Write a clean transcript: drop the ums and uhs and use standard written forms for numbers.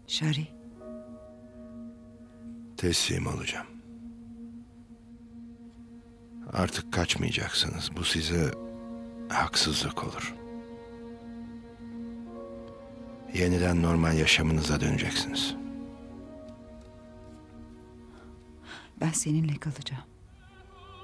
Şari. Teslim olacağım. Artık kaçmayacaksınız. Bu size haksızlık olur. Yeniden normal yaşamınıza döneceksiniz. Ben seninle kalacağım.